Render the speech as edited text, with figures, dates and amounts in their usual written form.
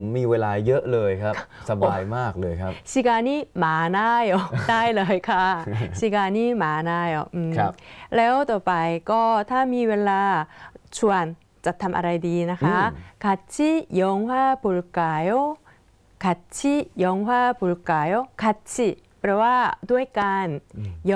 มีเวลาเยอะเลยครับสบายมากเลยครับ 시간이많아요ได้เลยค่ะ시간이많아요แล้วต่อไปก็ถ้ามีเวลาชวนจะทำอะไรดีนะคะ 같이영화볼까요? 같이영화볼까요? 같이แปลว่าด้วยกัน